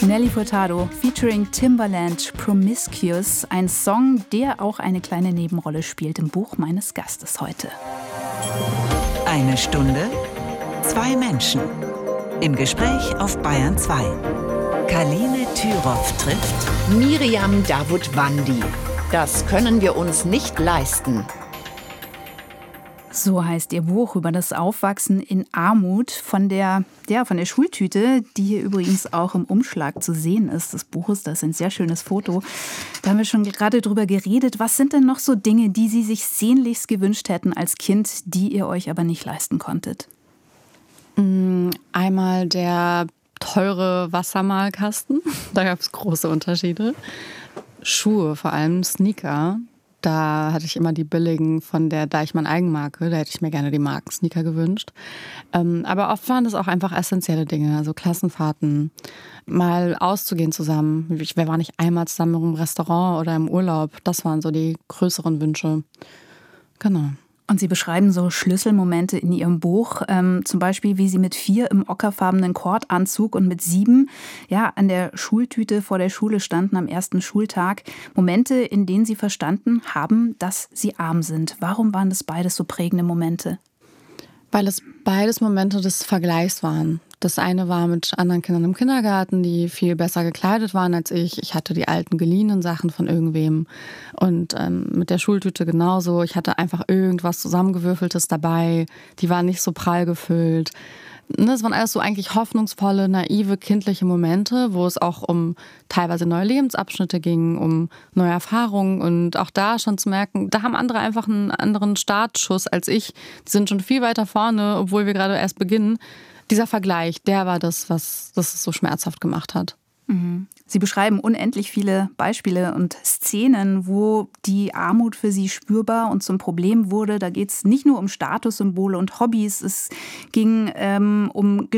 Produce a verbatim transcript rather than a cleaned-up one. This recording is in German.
Nelly Furtado featuring Timbaland, Promiscuous, ein Song, der auch eine kleine Nebenrolle spielt im Buch meines Gastes heute. Eine Stunde, zwei Menschen. Im Gespräch auf Bayern zwei. Kaline Thüroff trifft Miriam Davutwandi. Das können wir uns nicht leisten. So heißt ihr Buch über das Aufwachsen in Armut von der, ja, von der Schultüte, die hier übrigens auch im Umschlag zu sehen ist, des Buches. Das ist ein sehr schönes Foto. Da haben wir schon gerade drüber geredet. Was sind denn noch so Dinge, die Sie sich sehnlichst gewünscht hätten als Kind, die ihr euch aber nicht leisten konntet? Einmal der teure Wassermalkasten. Da gab es große Unterschiede. Schuhe, vor allem Sneaker. Da hatte ich immer die billigen von der Deichmann Eigenmarke. Da hätte ich mir gerne die Markensneaker gewünscht. Ähm, aber oft waren das auch einfach essentielle Dinge, also Klassenfahrten, mal auszugehen zusammen. Wir waren nicht einmal zusammen im Restaurant oder im Urlaub. Das waren so die größeren Wünsche. Genau. Und Sie beschreiben so Schlüsselmomente in Ihrem Buch, ähm, zum Beispiel, wie Sie mit vier im ockerfarbenen Kordanzug und mit sieben ja, an der Schultüte vor der Schule standen am ersten Schultag. Momente, in denen Sie verstanden haben, dass Sie arm sind. Warum waren das beides so prägende Momente? Weil es beides Momente des Vergleichs waren. Das eine war mit anderen Kindern im Kindergarten, die viel besser gekleidet waren als ich. Ich hatte die alten geliehenen Sachen von irgendwem. Und ähm, mit der Schultüte genauso. Ich hatte einfach irgendwas Zusammengewürfeltes dabei. Die waren nicht so prall gefüllt. Das waren alles so eigentlich hoffnungsvolle, naive, kindliche Momente, wo es auch um teilweise neue Lebensabschnitte ging, um neue Erfahrungen. Und auch da schon zu merken, da haben andere einfach einen anderen Startschuss als ich. Die sind schon viel weiter vorne, obwohl wir gerade erst beginnen. Dieser Vergleich, der war das, was das so schmerzhaft gemacht hat. Sie beschreiben unendlich viele Beispiele und Szenen, wo die Armut für Sie spürbar und zum Problem wurde. Da geht es nicht nur um Statussymbole und Hobbys, es ging ähm, um